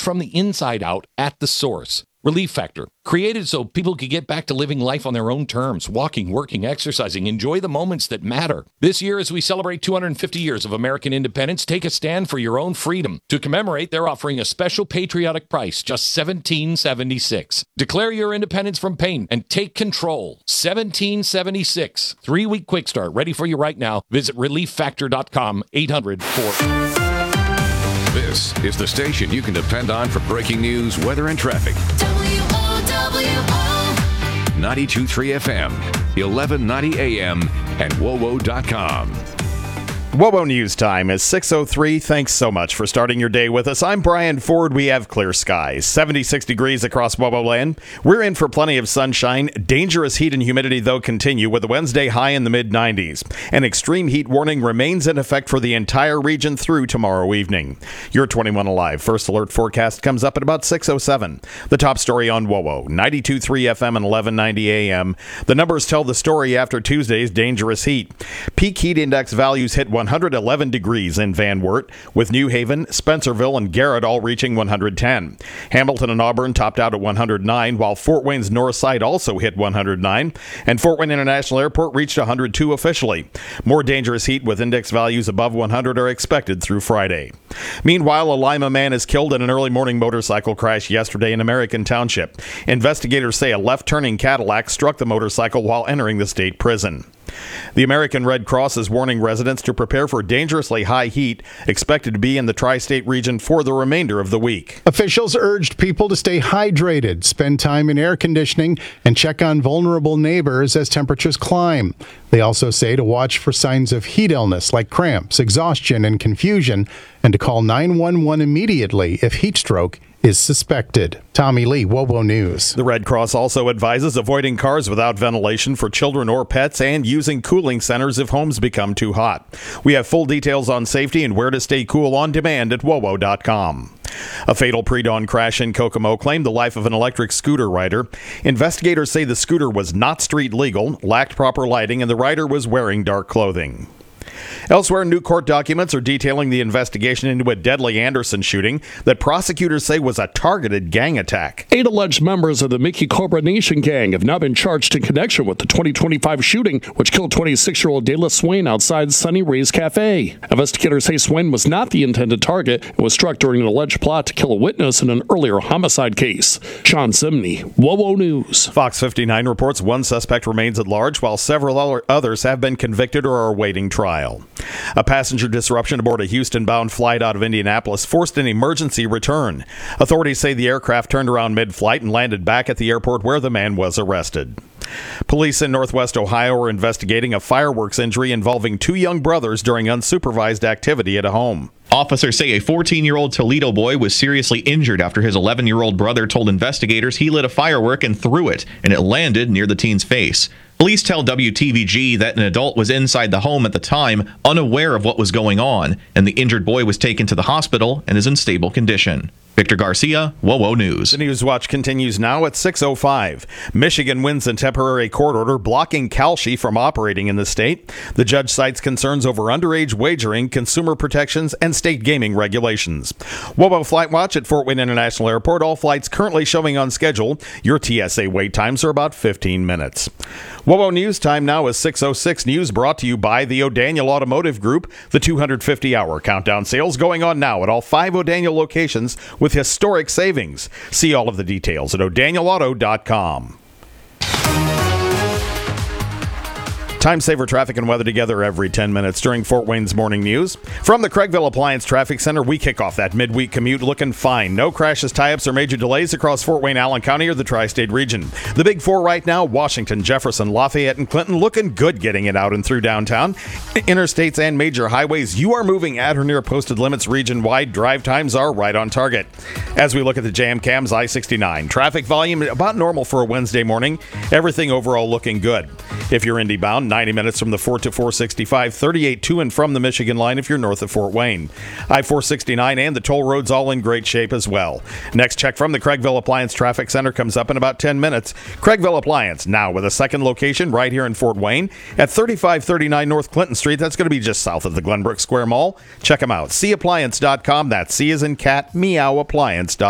from the inside out at the source. Relief Factor, created so people could get back to living life on their own terms, walking, working, exercising, enjoy the moments that matter. This year, as we celebrate 250 years of American independence, take a stand for your own freedom. To commemorate, they're offering a special patriotic price, just $17.76. Declare your independence from pain and take control. $17.76. 3-week quick start, ready for you right now. Visit relieffactor.com, 800-4. This is the station you can depend on for breaking news, weather, and traffic. WOWO 92.3 FM, 1190 AM, and WOWO.com. WOWO News Time is 6:03. Thanks so much for starting your day with us. I'm Brian Ford. We have clear skies, 76 degrees across WOWO land. We're in for plenty of sunshine. Dangerous heat and humidity, though, continue with a Wednesday high in the mid-90s. An extreme heat warning remains in effect for the entire region through tomorrow evening. Your 21 Alive First Alert forecast comes up at about 6:07. The top story on WOWO, 92.3 FM and 1190 AM. The numbers tell the story after Tuesday's dangerous heat. Peak heat index values hit 111 degrees in Van Wert, with New Haven, Spencerville, and Garrett all reaching 110. Hamilton and Auburn topped out at 109, while Fort Wayne's north side also hit 109, and Fort Wayne International Airport reached 102 officially. More dangerous heat with index values above 100 are expected through Friday. Meanwhile, a Lima man is killed in an early morning motorcycle crash yesterday in American Township. Investigators say a left-turning Cadillac struck the motorcycle while entering the state prison. The American Red Cross is warning residents to prepare for dangerously high heat expected to be in the tri-state region for the remainder of the week. Officials urged people to stay hydrated, spend time in air conditioning, and check on vulnerable neighbors as temperatures climb. They also say to watch for signs of heat illness like cramps, exhaustion, and confusion, and to call 911 immediately if heat stroke is suspected. Tommy Lee, WOWO News. The Red Cross also advises avoiding cars without ventilation for children or pets and using cooling centers if homes become too hot. We have full details on safety and where to stay cool on demand at WOWO.com. A fatal pre-dawn crash in Kokomo claimed the life of an electric scooter rider. Investigators say the scooter was not street legal, lacked proper lighting, and the rider was wearing dark clothing. Elsewhere, new court documents are detailing the investigation into a deadly Anderson shooting that prosecutors say was a targeted gang attack. 8 alleged members of the Mickey Cobra Nation gang have now been charged in connection with the 2025 shooting, which killed 26-year-old Dayla Swain outside Sunny Ray's Cafe. Investigators say Swain was not the intended target and was struck during an alleged plot to kill a witness in an earlier homicide case. Sean Simney, WOWO News. Fox 59 reports one suspect remains at large, while several others have been convicted or are awaiting trial. A passenger disruption aboard a Houston-bound flight out of Indianapolis forced an emergency return. Authorities say the aircraft turned around mid-flight and landed back at the airport where the man was arrested. Police in Northwest Ohio are investigating a fireworks injury involving 2 young brothers during unsupervised activity at a home. Officers say a 14-year-old Toledo boy was seriously injured after his 11-year-old brother told investigators he lit a firework and threw it, and it landed near the teen's face. Police tell WTVG that an adult was inside the home at the time, unaware of what was going on, and the injured boy was taken to the hospital and is in stable condition. Victor Garcia, WOWO News. The News Watch continues now at 6:05. Michigan wins a temporary court order blocking Kalshi from operating in the state. The judge cites concerns over underage wagering, consumer protections, and state gaming regulations. WOWO Flight Watch at Fort Wayne International Airport. All flights currently showing on schedule. Your TSA wait times are about 15 minutes. WOWO News time now is 6:06. News brought to you by the O'Daniel Automotive Group. The 250-hour countdown sales going on now at all 5 O'Daniel locations with historic savings. See all of the details at o'danielauto.com. Time saver traffic and weather together every 10 minutes during Fort Wayne's Morning News. From the Craigville Appliance Traffic Center, we kick off that midweek commute looking fine. No crashes, tie-ups, or major delays across Fort Wayne, Allen County, or the tri-state region. The big 4 right now, Washington, Jefferson, Lafayette, and Clinton, looking good getting it out and through downtown. Interstates and major highways, you are moving at or near posted limits region-wide. Drive times are right on target. As we look at the jam cams, I-69. Traffic volume about normal for a Wednesday morning. Everything overall looking good. If you're Indy bound, 90 minutes from the Fort to 465, 38 to and from the Michigan line if you're north of Fort Wayne. I-469 and the toll roads all in great shape as well. Next check from the Craigville Appliance Traffic Center comes up in about 10 minutes. Craigville Appliance, now with a second location right here in Fort Wayne at 3539 North Clinton Street. That's going to be just south of the Glenbrook Square Mall. Check them out. CAppliance.com. That's C as in cat, meow appliance.com.